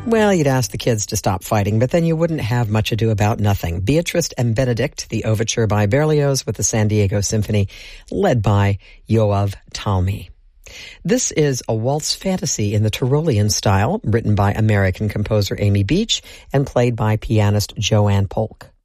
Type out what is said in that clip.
Well, you'd ask the kids to stop fighting, but then you wouldn't have Much Ado About Nothing. Beatrice and Benedict, the overture by Berlioz with the San Diego Symphony, led by Yoav Talmi. This is a waltz fantasy in the Tyrolean style, written by American composer Amy Beach and played by pianist Joanne Polk.